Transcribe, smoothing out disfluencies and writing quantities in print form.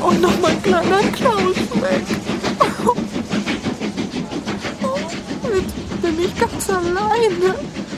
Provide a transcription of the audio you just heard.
Und noch mein kleiner Klaus weg. Jetzt bin ich ganz alleine.